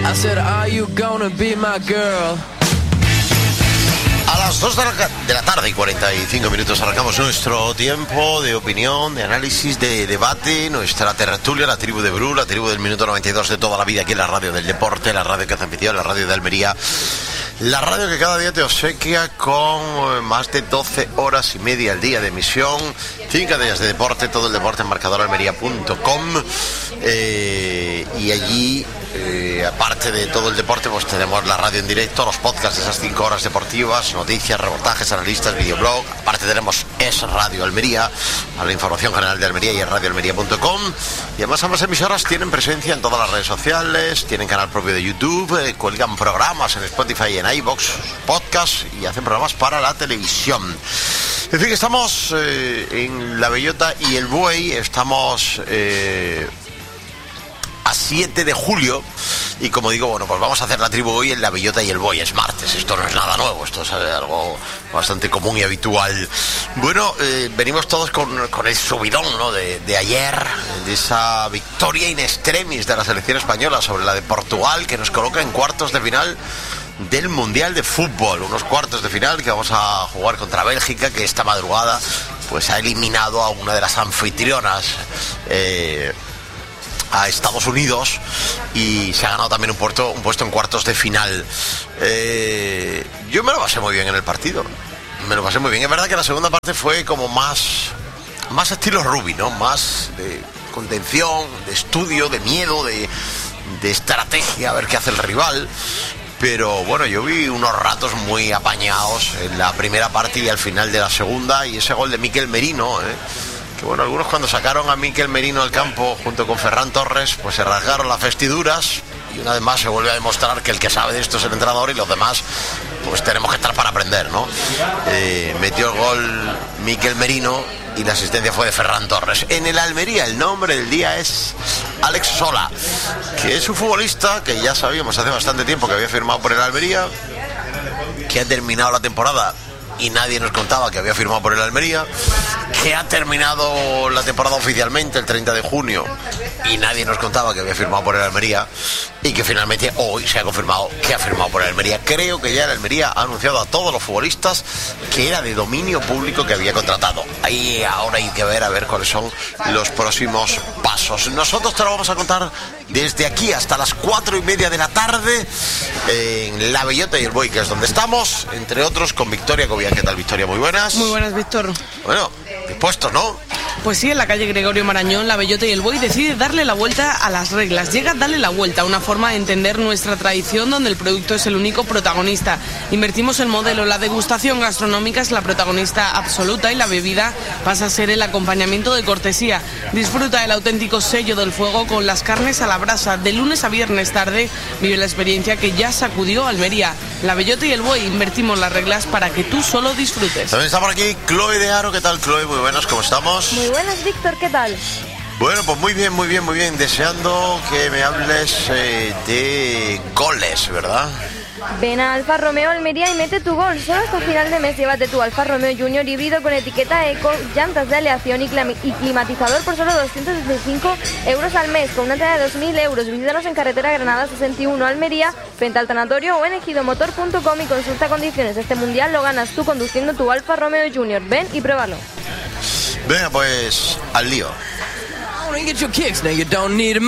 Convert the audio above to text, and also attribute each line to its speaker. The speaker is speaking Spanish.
Speaker 1: I said, are you gonna be my girl?
Speaker 2: A las 2 de la tarde y 45 minutos arrancamos nuestro tiempo de opinión, de análisis, de debate, nuestra tertulia, la tribu de Bru, la tribu del minuto 92 de toda la vida aquí en la radio del deporte, la radio que hace afición, la radio de Almería, la radio que cada día te obsequia con más de 12 horas y media al día de emisión, 5 días de deporte, todo el deporte en marcadoralmería.com, y allí, aparte de todo el deporte, pues tenemos la radio en directo, los podcasts de esas 5 horas deportivas, noticias, reportajes, analistas, videoblog. Aparte tenemos Es Radio Almería, a la información general de Almería, y es radioalmería.com. Y además ambas emisoras tienen presencia en todas las redes sociales, tienen canal propio de YouTube, cuelgan programas en Spotify y en iVoox, podcast, y hacen programas para la televisión. En fin, estamos en La Bellota y el Buey, estamos a 7 de julio, y como digo, bueno, pues vamos a hacer la tribu hoy en La Bellota y el Buey. Es martes, esto no es nada nuevo, esto es algo bastante común y habitual. Bueno, venimos todos con el subidón, ¿no?, de ayer, de esa victoria in extremis de la selección española sobre la de Portugal, que nos coloca en cuartos de final del Mundial de Fútbol, unos cuartos de final que vamos a jugar contra Bélgica, que esta madrugada pues ha eliminado a una de las anfitrionas, a Estados Unidos, y se ha ganado también un puesto en cuartos de final. Yo me lo pasé muy bien en el partido, me lo pasé muy bien. Es verdad que la segunda parte fue como más estilo rugby, ¿no? Más de contención, de estudio, de miedo, de estrategia, a ver qué hace el rival. Pero bueno, yo vi unos ratos muy apañados en la primera parte y al final de la segunda, y ese gol de Mikel Merino, que bueno, algunos cuando sacaron a Mikel Merino al campo junto con Ferran Torres, pues se rasgaron las vestiduras, y una vez más se vuelve a demostrar que el que sabe de esto es el entrenador, y los demás pues tenemos que estar para aprender, ¿no? Metió el gol Mikel Merino y la asistencia fue de Ferran Torres. En el Almería el nombre del día es Alex Sola, que es un futbolista que ya sabíamos hace bastante tiempo que había firmado por el Almería, que ha terminado la temporada y nadie nos contaba que había firmado por el Almería, que ha terminado la temporada oficialmente el 30 de junio y nadie nos contaba que había firmado por el Almería, y que finalmente hoy se ha confirmado que ha firmado por el Almería. Creo que ya el Almería ha anunciado a todos los futbolistas que era de dominio público que había contratado. Ahí ahora hay que ver a ver cuáles son los próximos pasos. Nosotros te lo vamos a contar desde aquí hasta las 4:30 de la tarde en La Bellota y el Buey, que es donde estamos, entre otros con Victoria Cobian. ¿Qué tal, Victoria? Muy buenas.
Speaker 3: Muy buenas, Víctor.
Speaker 2: Bueno, dispuestos, ¿no?
Speaker 3: Pues sí, en la calle Gregorio Marañón, La Bellota y el Buey decide darle la vuelta a las reglas. Llega Darle la Vuelta, una forma de entender nuestra tradición donde el producto es el único protagonista. Invertimos el modelo, la degustación gastronómica es la protagonista absoluta y la bebida pasa a ser el acompañamiento de cortesía. Disfruta del auténtico sello del fuego con las carnes a la brasa. De lunes a viernes tarde vive la experiencia que ya sacudió Almería. La Bellota y el Buey, invertimos las reglas para que tú solo disfrutes.
Speaker 2: También está por aquí Chloe de Aro. ¿Qué tal, Chloe? Muy buenas, ¿cómo estamos?
Speaker 4: Muy buenas, Víctor, ¿qué tal?
Speaker 2: Bueno, pues muy bien, muy bien, muy bien. Deseando que me hables de goles, ¿verdad?
Speaker 4: Ven a Alfa Romeo Almería y mete tu gol. Solo hasta final de mes llévate tu Alfa Romeo Junior híbrido con etiqueta eco, llantas de aleación y climatizador por solo 265 euros al mes, con una entrada de 2.000 euros. Visítanos en carretera Granada 61 Almería, frente al tanatorio, o en ejidomotor.com y consulta condiciones. Este mundial lo ganas tú conduciendo tu Alfa Romeo Junior. Ven y pruébalo.
Speaker 2: Venga, pues al lío.
Speaker 1: Get your kicks, now you don't need 'em.